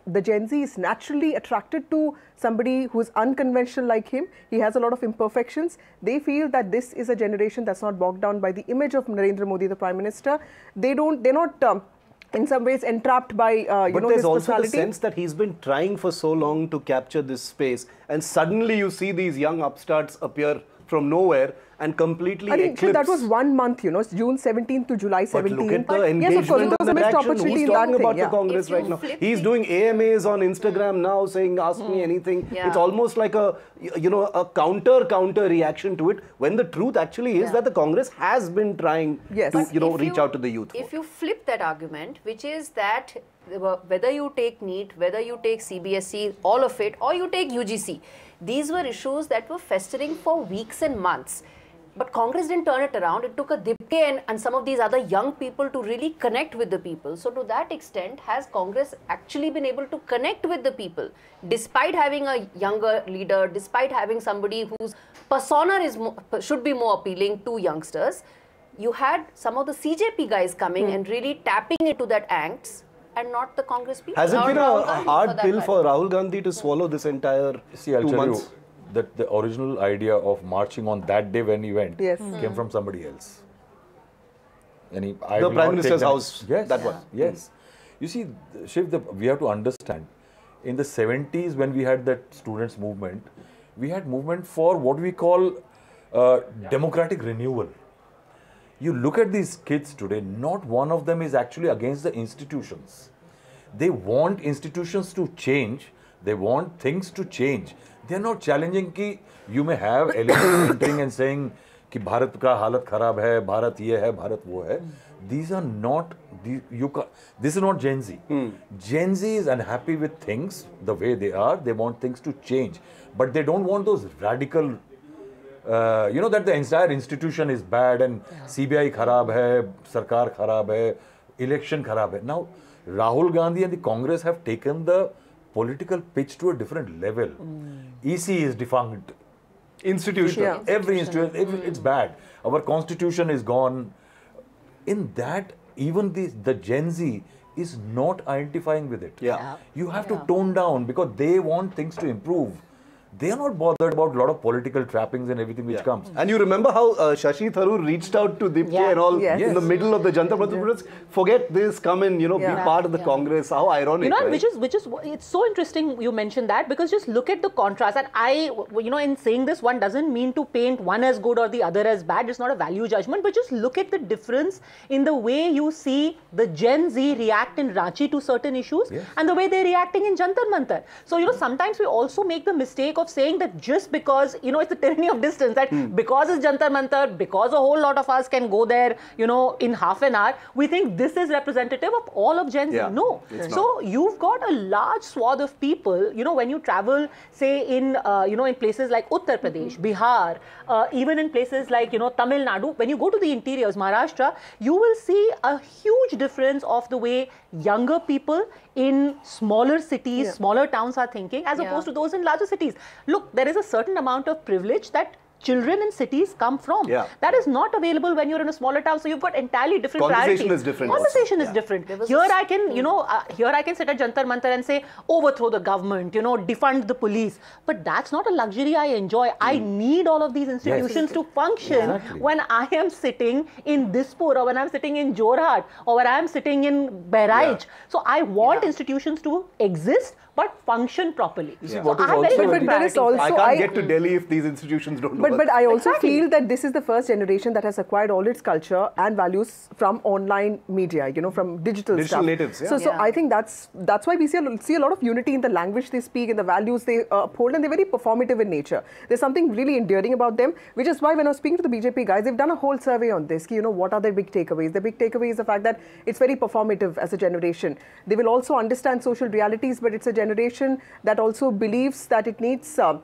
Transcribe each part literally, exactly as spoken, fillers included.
the Gen Z is naturally attracted to somebody who's unconventional like him. He has a lot of imperfections. They feel that this is a generation that's not bogged down by the image of Narendra Modi, the Prime Minister. They don't, they're not um, in some ways entrapped by, uh, you but know, there's his also personality. the sense that he's been trying for so long to capture this space, and suddenly you see these young upstarts appear from nowhere and completely I think eclipse. that was one month, you know, June seventeenth to July seventeenth. But look at the but engagement yes, of course, it was and a missed interaction. opportunity Who's in that talking thing, about yeah. the Congress right now? He's doing A M As on Instagram now saying, ask mm. me anything. Yeah. It's almost like a, you know, a counter-counter reaction to it, when the truth actually is yeah. that the Congress has been trying yes. to, But you know, if reach you, out to the youth. If you flip that argument, which is that whether you take NEET, whether you take C B S E, all of it, or you take U G C, these were issues that were festering for weeks and months. But Congress didn't turn it around. It took a Dipke and, and some of these other young people to really connect with the people. So to that extent, has Congress actually been able to connect with the people, despite having a younger leader, despite having somebody whose persona is more, should be more appealing to youngsters? You had some of the C J P guys coming hmm. and really tapping into that angst, and not the Congress people. Has it been a, a hard pill for, for Rahul Gandhi to swallow this entire See, I'll two tell months? You, that the original idea of marching on that day when he went yes. came mm. from somebody else. And he, I the will Prime not Minister's take house, yes, that yeah. one. Yes. Mm. You see, Shiv, the, we have to understand, in the seventies when we had that students' movement, we had movement for what we call uh, yeah. democratic renewal. You look at these kids today, not one of them is actually against the institutions. They want institutions to change. They want things to change. They are not challenging कि you may have elements entering and saying कि भारत का हालत खराब है, भारत ये है, भारत वो है. These are not, these, you ca this is not Gen Z. Hmm. Gen Z is unhappy with things the way they are. They want things to change. But they don't want those radical, uh, you know, that the entire institution is bad and yeah. C B I खराब है, सरकार खराब है, election खराब है. Now, Rahul Gandhi and the Congress have taken the political pitch to a different level. Mm. E C is defunct. Institution. Yeah. Every institution, every, it's bad. Our constitution is gone. In that, even the, the Gen Z is not identifying with it. Yeah. yeah. You have yeah. to tone down because they want things to improve. They are not bothered about a lot of political trappings and everything which yeah. comes. And you remember how uh, Shashi Tharoor reached out to Dipke yeah. and all yes. in the middle of the Janata Mantra. Forget this, come and, you know, yeah. be part of the yeah. Congress. How ironic, You know, right? which is, which is, it's so interesting you mentioned that, because just look at the contrast. And I, you know, in saying this, one doesn't mean to paint one as good or the other as bad. It's not a value judgment, but just look at the difference in the way you see the Gen Z react in Ranchi to certain issues yes. and the way they're reacting in Jantar Mantar. So, you know, sometimes we also make the mistake of saying that just because, you know, it's the tyranny of distance, that hmm. because it's Jantar Mantar, because a whole lot of us can go there, you know, in half an hour, we think this is representative of all of Gen Z. Yeah, no. So you've got a large swath of people, you know, when you travel, say in, uh, you know, in places like Uttar Pradesh, mm-hmm. Bihar, uh, even in places like, you know, Tamil Nadu, when you go to the interiors, Maharashtra, you will see a huge difference of the way younger people in smaller cities, yeah. smaller towns are thinking, as yeah. opposed to those in larger cities. Look, there is a certain amount of privilege that children in cities come from. Yeah. That is not available when you're in a smaller town. So you've got entirely different Conversation priorities. is different. Conversation also. is yeah. different. Here I can, you know, uh, here I can sit at Jantar Mantar and say, overthrow the government, you know, defund the police. But that's not a luxury I enjoy. Mm. I need all of these institutions yes. to function yeah, exactly. when I am sitting in Dispur, or when I'm sitting in Jorhat, or when I'm sitting in Bahraich. Yeah. So I want yeah. institutions to exist, but function properly. You see, yeah. what so is I also very but, but there is also, I can't I, get to Delhi if these institutions don't But, work. but I also exactly. feel that this is the first generation that has acquired all its culture and values from online media, you know, from digital, digital stuff. natives. Yeah. So, so yeah. I think that's that's why we see a, see a lot of unity in the language they speak, in the values they uh, uphold, and they're very performative in nature. There's something really endearing about them, which is why when I was speaking to the B J P guys, they've done a whole survey on this. You know, what are their big takeaways? The big takeaway is the fact that it's very performative as a generation. They will also understand social realities, but it's a generation that also believes that it needs uh,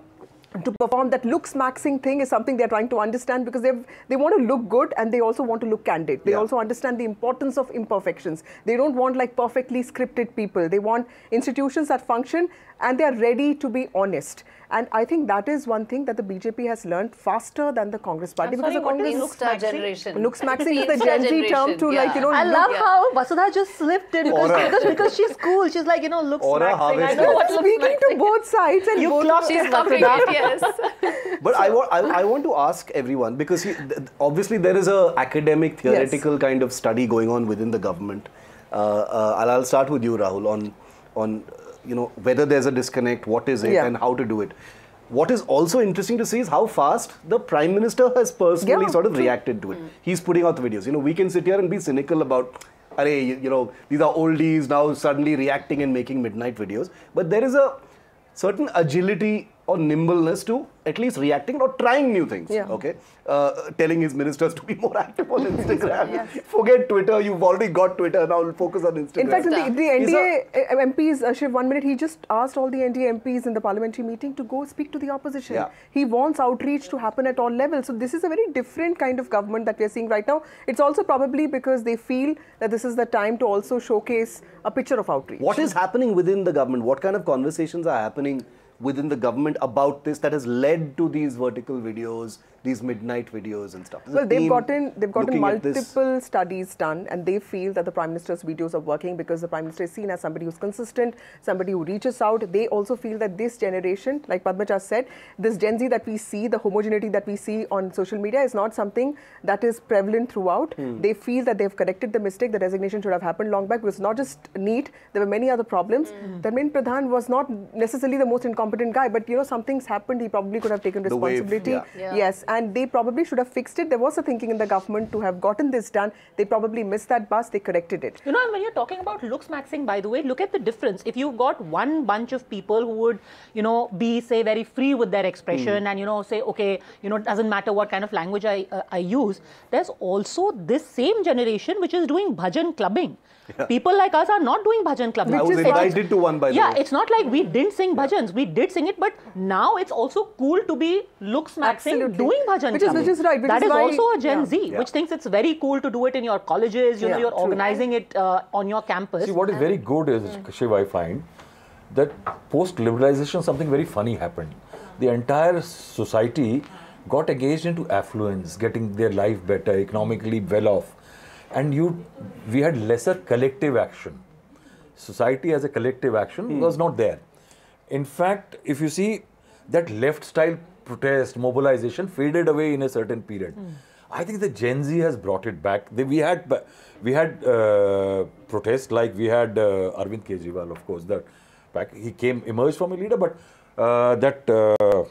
to perform. That looks maxing thing is something they're trying to understand, because they they want to look good and they also want to look candid. They Yeah. also understand the importance of imperfections. They don't want like perfectly scripted people. They want institutions that function and they are ready to be honest. And I think that is one thing that the B J P has learned faster than the Congress party. I'm because sorry, the what Congress is Insta generation. looks maxing is It's the Insta Gen Z term generation, to like, you know, I love Yeah. how Vasudha just slipped in because, Aura. because, because she's cool. She's like, you know, looks Aura maxing. I harvested. know what looks speaking to maxing. both sides and You both clocked of it, us. Copying Vasudha. it, yes. But I want, I, I want to ask everyone, because he, th- obviously there is a academic, theoretical kind of study going on within the government. Uh, uh, I'll, I'll start with you, Rahul, on, on uh, you know, whether there's a disconnect, what is it, Yeah. and how to do it. What is also interesting to see is how fast the Prime Minister has personally Yeah, sort of true. reacted to it. He's putting out the videos. You know, we can sit here and be cynical about, arey, you, you know, these are oldies now suddenly reacting and making midnight videos. But there is a certain agility or nimbleness to at least reacting or trying new things. Yeah. Okay, uh, telling his ministers to be more active on Instagram. Forget Twitter. You've already got Twitter. Now we'll focus on Instagram. In fact, the, the N D A He's M Ps, uh, Shiv, one minute, he just asked all the N D A M Ps in the parliamentary meeting to go speak to the opposition. Yeah. He wants outreach to happen at all levels. So this is a very different kind of government that we are seeing right now. It's also probably because they feel that this is the time to also showcase a picture of outreach. What is happening within the government? What kind of conversations are happening within the government about this that has led to these vertical videos, these midnight videos and stuff? Is the Well, they've team gotten they've gotten looking at this? multiple studies done, and they feel that the Prime Minister's videos are working because the Prime Minister is seen as somebody who's consistent, somebody who reaches out. They also feel that this generation, like Padma said, this Gen Z that we see, the homogeneity that we see on social media is not something that is prevalent throughout. Hmm. They feel that they've corrected the mistake. The resignation should have happened long back. It was not just NEET. There were many other problems. Hmm. Dharmendra Pradhan was not necessarily the most incompetent guy, but you know, something's happened. He probably could have taken The wave, responsibility. yeah. Yeah. Yes, and they probably should have fixed it. There was a thinking in the government to have gotten this done. They probably missed that bus. They corrected it. You know, and when you're talking about looks maxing, by the way, look at the difference. If you've got one bunch of people who would, you know, be, say, very free with their expression and, you know, say, okay, you know, it doesn't matter what kind of language I, uh, I use, there's also this same generation which is doing bhajan clubbing. People like us are not doing bhajan clubbing. I was is invited to one, by the Yeah, way. it's not like we didn't sing bhajans. We did sing it, but now it's also cool to be looks maxing Absolutely. doing bhajan Which is- clubbing. which is right, which That is is why- also a Gen yeah. Z, Yeah. which thinks it's very cool to do it in your colleges. You know, Yeah, you're true. organizing it uh, on your campus. See, what is very good is, Shiv, I find, that post-liberalization, something very funny happened. The entire society got engaged into affluence, getting their life better, economically well off. And you, we had lesser collective action. Society as a collective action was not there. In fact, if you see, that left-style protest, mobilization faded away in a certain period. I think the Gen Z has brought it back. They, we had we had uh, protests like we had uh, Arvind Kejriwal, of course. That back he came emerged from a leader, but uh, that uh,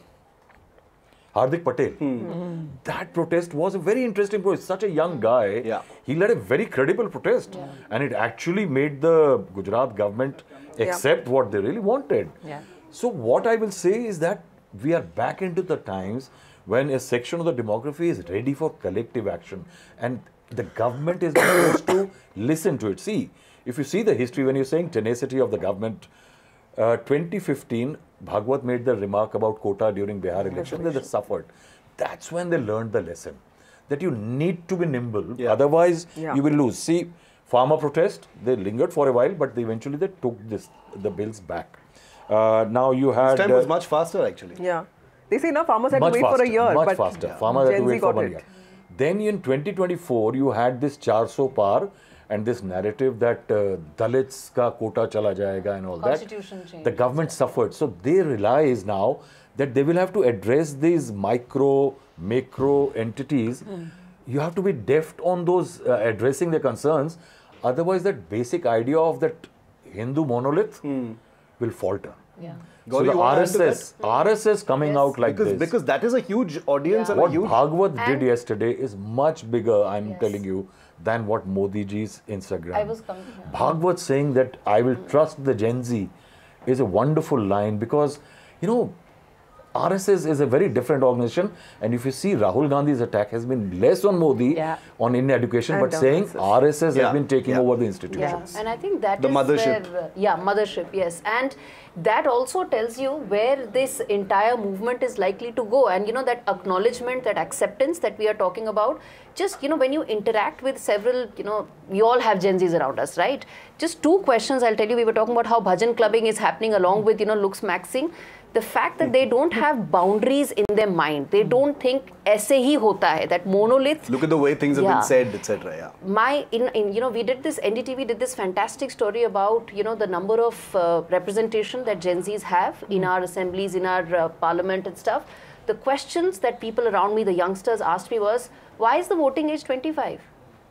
Hardik Patel, that protest was a very interesting protest. Such a young guy, Yeah. he led a very credible protest, and it actually made the Gujarat government accept what they really wanted. Yeah. So what I will say is that we are back into the times when a section of the demography is ready for collective action, and the government is supposed to listen to it. See, if you see the history, when you're saying tenacity of the government, uh, twenty fifteen, Bhagwat made the remark about quota during Bihar election that they suffered. That's when they learned the lesson, that you need to be nimble, Yeah. otherwise Yeah. you will lose. See, farmer protest, they lingered for a while, but they eventually they took this the bills back. Uh, now you had This time was uh, much faster, actually. Yeah. They say now farmers had much to wait faster, for a year. much but faster. Farmers had Gen to Z wait for got one it. year. Then in twenty twenty-four, you had this four hundred par and this narrative that uh, Dalits ka quota chala jayega and all Constitution that. change. The government suffered. So they realize now that they will have to address these micro, macro entities. You have to be deft on those uh, addressing their concerns. Otherwise, that basic idea of that Hindu monolith will falter. Yeah. So Gauri, the you want to R add S to S, R S S coming Yes. out like Because, this. because that is a huge audience Yeah. and a What huge... Bhagwat did And- yesterday is much bigger, I'm Yes. telling you, than what Modi ji's Instagram. I was coming. Yeah. Bhagwat saying that I will trust the Gen Z is a wonderful line because, you know, R S S is a very different organization, and if you see Rahul Gandhi's attack has been less on Modi, yeah. on Indian education, And but saying emphasis. R S S Yeah. has been taking Yeah. over the Yeah, institutions. and I think that The is mothership. where, uh, yeah, mothership, yes, and that also tells you where this entire movement is likely to go. And you know, that acknowledgement, that acceptance that we are talking about, just, you know, when you interact with several, you know, we all have Gen Zs around us, right? Just two questions I'll tell you. We were talking about how bhajan clubbing is happening along with, you know, looks maxing. The fact that they don't have boundaries in their mind, they don't think aise hi hota hai, that monolith. Look at the way things have Yeah. been said, et cetera. Yeah. My in, in you know, we did this, N D T V did this fantastic story about, you know, the number of uh, representation that Gen Zs have in our assemblies, in our uh, parliament and stuff. The questions that people around me, the youngsters, asked me was, why is the voting age twenty-five?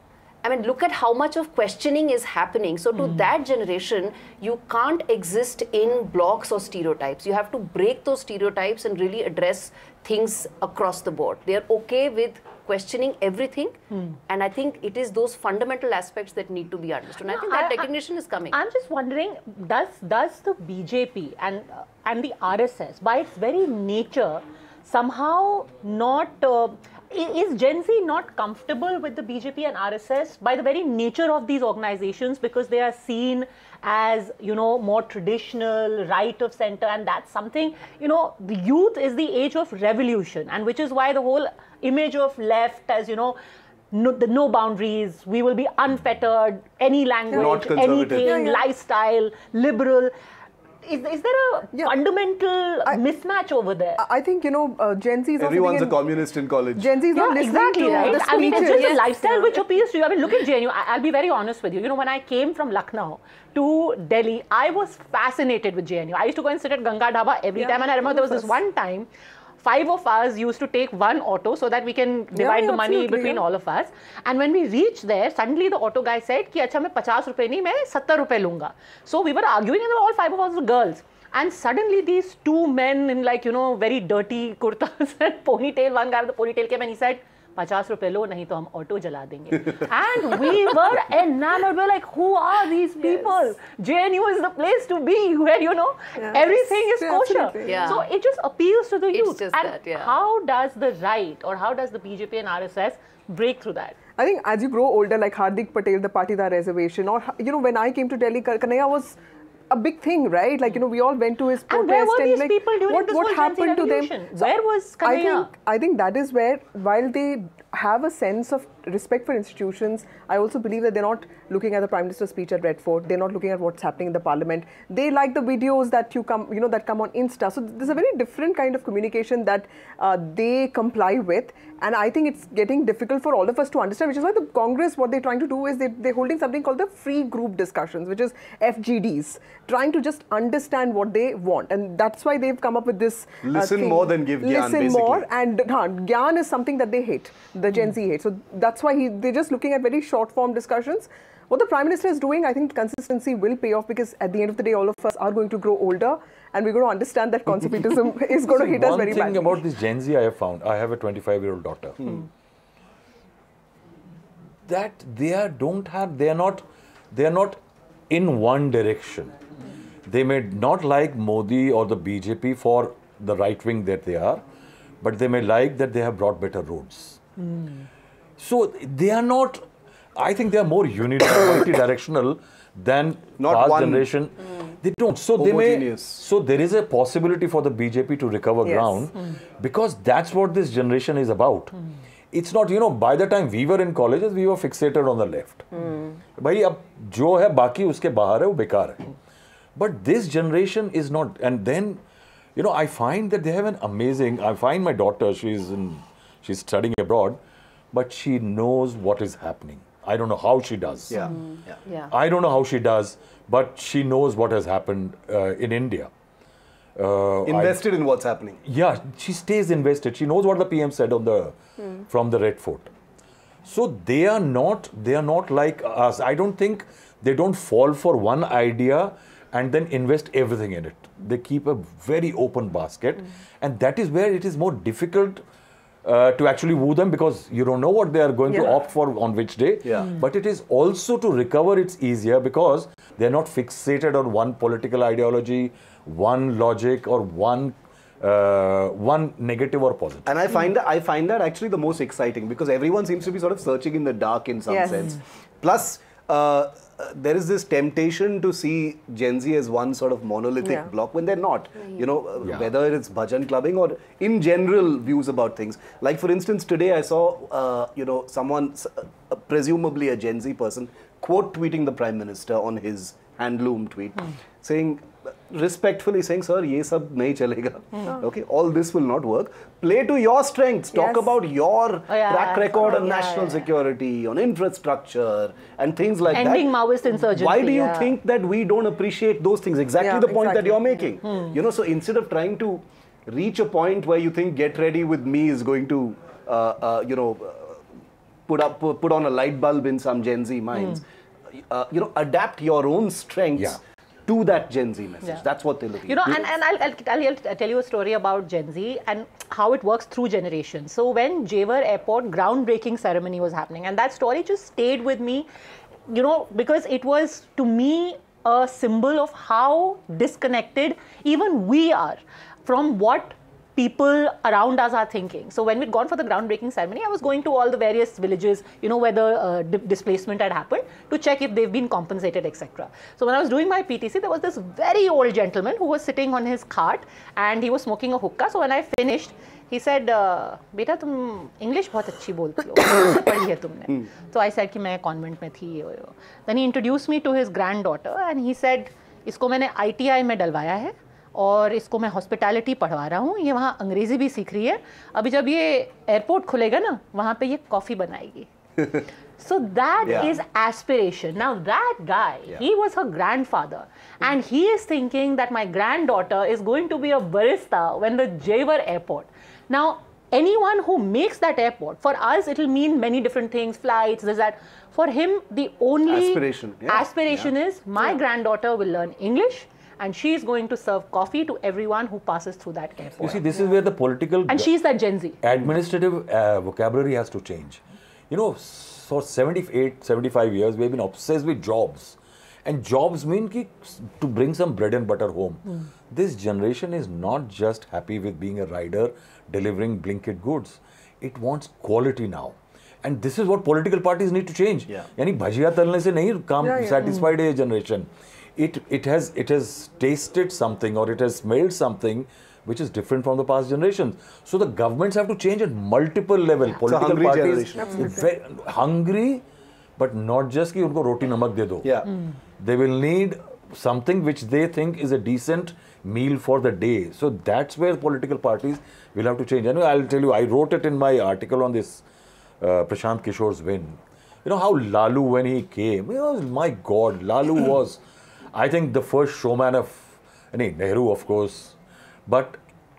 I mean, look at how much of questioning is happening. So to mm. that generation, you can't exist in blocks or stereotypes. You have to break those stereotypes and really address things across the board. They're okay with questioning everything. Mm. And I think it is those fundamental aspects that need to be understood. And I think that I, recognition I, is coming. I'm just wondering, does, does the B J P and, uh, and the R S S, by its very nature, somehow not... Uh, Is Gen Z not comfortable with the B J P and R S S by the very nature of these organizations, because they are seen as, you know, more traditional, right of center, and that's something, you know, the youth is the age of revolution, and which is why the whole image of left as, you know, no, the no boundaries, we will be unfettered, any language, anything, yeah, yeah. lifestyle, liberal. Is, is there a Yeah. fundamental I- mismatch over there? I I think, you know, uh, Gen Z is not Everyone's a sitting in- communist in college. Gen Z is not Yeah, listening exactly, to right? the I mean, it's speeches. just a Yes. lifestyle which appeals to you. I mean, look at J N U. I- I'll be very honest with you. You know, when I came from Lucknow to Delhi, I was fascinated with J N U. I used to go and sit at Ganga Dhaba every Yeah, time. And I remember there was all of this us. one time, five of us used to take one auto so that we can divide yeah, the money absolutely, between yeah. all of us. And when we reached there, suddenly the auto guy said, "Ki acha, main fifty rupees nahi, main seventy rupees lunga." So we were arguing, and all five of us were girls. And suddenly these two men in, like, you know, very dirty kurtas and ponytail, one guy with the ponytail came and he said, fifty rupees lo, nahi to hum auto jala denge. And we were enamored. We were like, who are these people? J N U is the place to be, where, you know, Yeah. everything is Yeah, kosher. absolutely. Yeah. So it just appeals to the It's youth. just And that, yeah. how does the right, or how does the B J P and R S S break through that? I think as you grow older, like Hardik Patel, the Patidar reservation, or, you know, when I came to Delhi, Kanhaiya was a big thing, right? Like, you know, we all went to his protest. And where were these like, people during what, this what whole Gen Z happened to them? revolution? Where was I Kanhaiya? think, I think that is where, while they have a sense of respect for institutions, I also believe that they're not looking at the Prime Minister's speech at Red Fort. They're not looking at what's happening in the Parliament. They like the videos that you come, you know, that come on Insta. So there's a very different kind of communication that uh, they comply with. And I think it's getting difficult for all of us to understand, which is why the Congress, what they're trying to do is they, they're holding something called the free group discussions, which is F G Ds, trying to just understand what they want. And that's why they've come up with this uh, Listen thing. more than give gyan, Listen basically. more. And uh, gyan is something that they hate, the Gen Z hate. So that's why he, they're just looking at very short form discussions. What the Prime Minister is doing, I think consistency will pay off, because at the end of the day, all of us are going to grow older, and we're going to understand that conservatism is going to hit us very badly. One thing about this Gen Z I have found, I have a twenty-five-year-old daughter. Hmm. That they are don't have, they are not, they are not in one direction. They may not like Modi or the B J P for the right wing that they are, but they may like that they have brought better roads. Mm. So they are not, I think they are more unidirectional than Not past one. generation. They don't. So they may. Homogeneous. So there is a possibility for the B J P to recover Yes. ground, because that's what this generation is about. It's not, you know, by the time we were in colleges, we were fixated on the left. भाई अब जो है बाकी उसके बाहर है वो बेकार है. But this generation is not. And then, you know, I find that they have an amazing. I find my daughter, she's in, she's studying abroad, but she knows what is happening. I don't know how she does. Yeah. yeah. Yeah. I don't know how she does, but she knows what has happened uh, in India. Uh, Invested in what's happening. I, yeah, she stays invested. She knows what the P M said on the from the Red Fort. So they are not they are not like us. I don't think they don't fall for one idea and then invest everything in it. They keep a very open basket, and that is where it is more difficult Uh, to actually woo them, because you don't know what they are going to Yeah. opt for on which day. Yeah. Mm. But it is also to recover, it's easier because they're not fixated on one political ideology, one logic, or one uh, one negative or positive. And I find that I find that actually the most exciting, because everyone seems to be sort of searching in the dark in some Yes. sense. Plus, uh, uh, there is this temptation to see Gen Z as one sort of monolithic Yeah. block when they're not. You know, uh, Yeah. whether it's bhajan clubbing or in general views about things. Like for instance, today I saw, uh, you know, someone, uh, presumably a Gen Z person, quote tweeting the Prime Minister on his handloom tweet, Hmm. saying, respectfully saying, sir, ye sab nahi chalega. Hmm. Okay, all this will not work. Play to your strengths. Talk Yes. about your Oh, yeah, track I record saw on that. national Yeah, yeah. security, on infrastructure, and things like Ending that. Maoist insurgency. Why do you yeah. think that we don't appreciate those things? Exactly Yeah, the point that exactly. you're making. You know, so instead of trying to reach a point where you think get ready with me is going to, uh, uh, you know, uh, put up put on a light bulb in some Gen Z minds, uh, you know, adapt your own strengths Yeah. to that Gen Z message. Yeah. That's what they're looking You know, at. and, and I'll, I'll, I'll, I'll tell you a story about Gen Z and how it works through generations. So when Jewar Airport groundbreaking ceremony was happening, and that story just stayed with me, you know, because it was to me a symbol of how disconnected even we are from what people around us are thinking. So when we'd gone for the groundbreaking ceremony, I was going to all the various villages, you know, where the uh, di displacement had happened, to check if they've been compensated, et cetera. So when I was doing my P T C, there was this very old gentleman who was sitting on his cart and he was smoking a hookah. So when I finished, he said, uh, "Beta, tum English बहुत अच्छी बोलती हो, पढ़ी है तुमने." So I said कि मैं convent में थी. Then he introduced me to his granddaughter and he said, "इसको मैंने I T I में डलवाया है और इसको मैं हॉस्पिटैलिटी पढ़वा रहा हूँ, ये वहाँ अंग्रेजी भी सीख रही है, अभी जब ये एयरपोर्ट खुलेगा ना, वहाँ पे ये कॉफ़ी बनाएगी." So that Yeah. is aspiration. Now that guy, Yeah. he was her grandfather, and he is thinking that my granddaughter is going to be a barista when the Jewar Airport. Now, anyone who makes that airport, for us, it will mean many different things, flights, this, that. For him, the only Aspiration, yeah. aspiration is my granddaughter will learn English, and she is going to serve coffee to everyone who passes through that airport. You see, this is where the political And she's that Gen Z. administrative uh, vocabulary has to change. You know, for seventy-eight, seventy-five years, we've been obsessed with jobs. And jobs mean ki, to bring some bread and butter home. Mm. This generation is not just happy with being a rider, delivering Blinkit goods. It wants quality now. And this is what political parties need to change. Yeah. यानी भजिया तलने से नहीं काम Yeah, yeah. satisfied है generation. It it has it has tasted something or it has smelled something which is different from the past generations. So the governments have to change at multiple level. Political hungry parties generation. ve- hungry, but not just कि उनको रोटी नमक दे दो. Yeah. They will need something which they think is a decent meal for the day. So that's where political parties will have to change. Anyway, I'll tell you, I wrote it in my article on this uh, Prashant Kishore's win. You know how Lalu, when he came, you know, my God, Lalu was, I think, the first showman of, I mean, Nehru, of course, but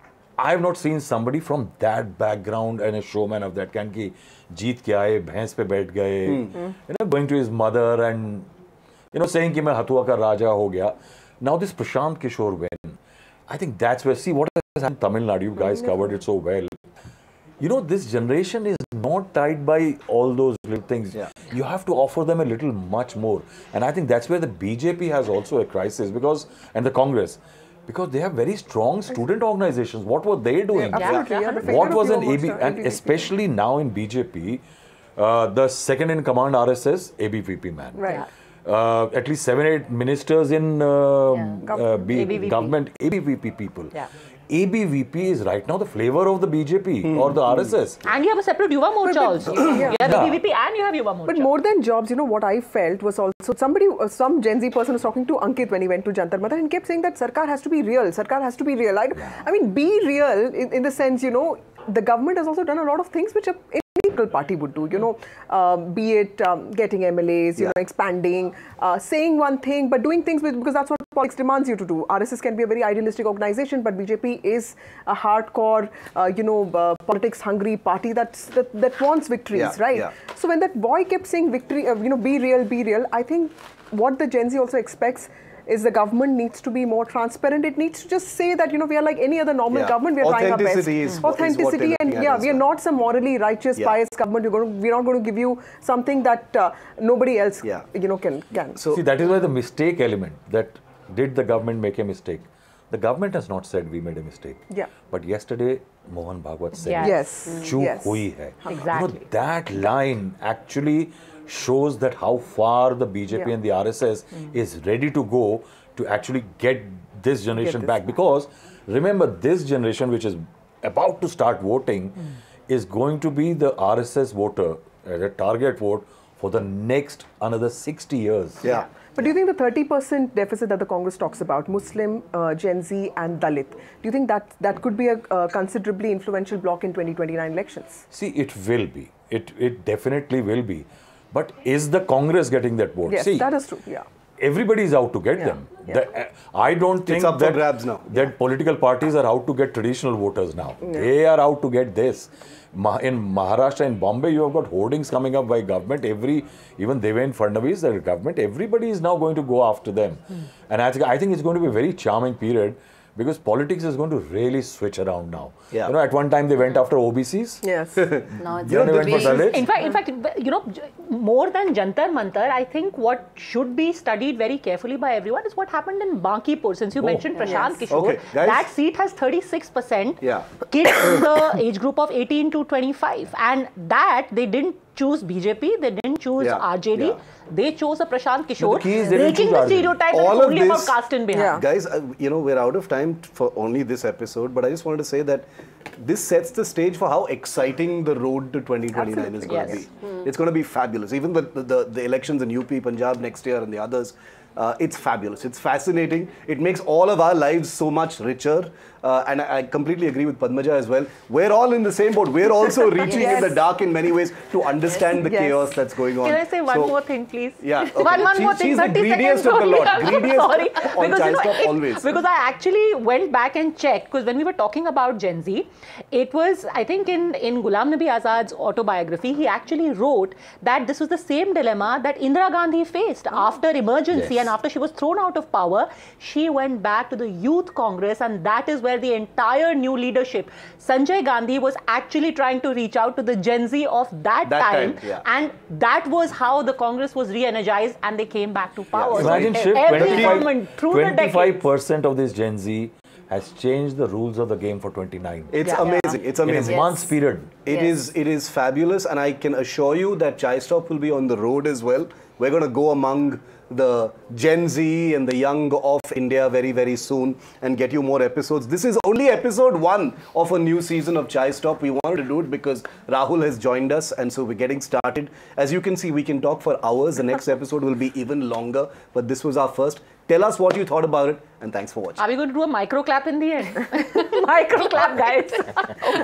I have not seen somebody from that background and a showman of that kind ki jeet ke aaye, bhains pe baith gaye, you know, going to his mother and, you know, saying ki main Hatua ka Raja ho gaya. Now this Prashant Kishore win, I think that's where, see what has happened in Tamil Nadu, you guys covered it so well. You know, this generation is not tied by all those little things. Yeah. You have to offer them a little much more. And I think that's where the B J P has also a crisis because, and the Congress, because they have very strong student organizations. What were they doing? Absolutely. Yeah, the What failure was of an your A B, works, uh, and A B V P. especially now in B J P, uh, the second in command R S S, A B V P man. Right. Uh, at least seven, eight ministers in uh, Yeah. uh, B- A B V P. government, A B V P people. Yeah. A B V P is right now the flavor of the B J P or the R S S. And you have a separate Yuva Morcha also. yeah. You have Yeah. A B V P and you have Yuva Morcha. But more than jobs, you know, what I felt was also somebody, uh, some Gen Z person was talking to Ankit when he went to Jantar Mantar and kept saying that Sarkar has to be real. Sarkar has to be real. I, I mean, be real in, in the sense, you know, the government has also done a lot of things which a, any political party would do, you know, uh, be it um, getting M L As, you Yeah. know, expanding, uh, saying one thing, but doing things with, because that's what politics demands you to do. R S S can be a very idealistic organization, but B J P is a hardcore, uh, you know, uh, politics-hungry party that's, that, that wants victories, Yeah, right? yeah. So when that boy kept saying victory, uh, you know, be real, be real, I think what the Gen Z also expects is the government needs to be more transparent. It needs to just say that, you know, we are like any other normal Yeah. government. We are trying our best. Authenticity is what- is what they're Authenticity, and looking at yeah, as we are well. not some morally righteous, Yeah. pious government. We're, going to, we're not going to give you something that uh, nobody else, Yeah. you know, can can. So See, that is why the mistake element, that did the government make a mistake? The government has not said we made a mistake. Yeah. But yesterday, Mohan Bhagwat said, Yeah. Yes. "Chook Yes. hui hai." Exactly. You know, that line actually shows that how far the B J P Yeah. and the R S S is ready to go to actually get this generation this back. back. Because remember, this generation which is about to start voting is going to be the R S S voter, uh, the target vote for the next another sixty years. Yeah. But do you think the thirty percent deficit that the Congress talks about, Muslim, uh, Gen Z and Dalit, do you think that that could be a uh, considerably influential bloc in twenty twenty-nine elections? See, it will be. It it definitely will be. But is the Congress getting that vote? Yes, See, that is true. Yeah. everybody is out to get Yeah, them. yeah. The, uh, I don't think up for that, grabs now. that political parties are out to get traditional voters now. They are out to get this. Ma- in Maharashtra, in Bombay, you have got hoardings coming up by government. Every, even Devendra Fadnavis, the government, everybody is now going to go after them. And I think, I think it's going to be a very charming period because politics is going to really switch around now. Yeah. You know, at one time they went after O B Cs. Yes. No, it's You know, they went for big- Dalits. In fact, in fact, you know, j- more than Jantar Mantar, I think what should be studied very carefully by everyone is what happened in Bankipur. Since you Oh. mentioned Prashant Yes. Kishore, Okay, guys. that seat has thirty-six percent Yeah. kids in the age group of eighteen to twenty-five, and that they didn't choose B J P, they didn't choose Yeah, R J D, yeah. they chose a Prashant Kishore, key is they didn't breaking choose the R J D. stereotype that All it's of only about this- caste and Bihar. Yeah. Guys, uh, you know, we're out of time t- for only this episode, but I just wanted to say that this sets the stage for how exciting the road to twenty twenty-nine is Absolutely. going to Yes. be. It's going to be fabulous. Even the, the, the elections in U P, Punjab next year and the others, uh, it's fabulous. It's fascinating. It makes all of our lives so much richer. Uh, and I, I completely agree with Padmaja as well. We're all in the same boat. We're also reaching in Yes. the dark in many ways to understand the Yes. chaos that's going on. Can I say one So- more thing, please? Yeah, okay. One, one She- more thing. she's the thirty greediest seconds of the only. lot. I'm so Greediest sorry. on Because, you Chai know, Stop it- always. Because I actually went back and checked, because when we were talking about Gen Z, it was, I think in, in Ghulam Nabi Azad's autobiography, he actually wrote that this was the same dilemma that Indira Gandhi faced after emergency Yes. and after she was thrown out of power. She went back to the Youth Congress, and that is where the entire new leadership, Sanjay Gandhi was actually trying to reach out to the Gen Z of that, That time, time, yeah. and that was how the Congress was re-energized and they came back to power. So Imagine, Shiv, every government through the twenty-five decades. percent of this Gen Z has changed the rules of the game for twenty-nine. It's Yeah. amazing. It's in amazing. a month's period. It Yes. is it is fabulous, and I can assure you that Chai Stop will be on the road as well. We're going to go among the Gen Z and the young of India very, very soon and get you more episodes. This is only episode one of a new season of Chai Stop. We wanted to do it because Rahul has joined us, and so we're getting started. As you can see, we can talk for hours. The next episode will be even longer, but this was our first. Tell us what you thought about it, and thanks for watching. Are we going to do a micro clap in the end? Micro clap, guys.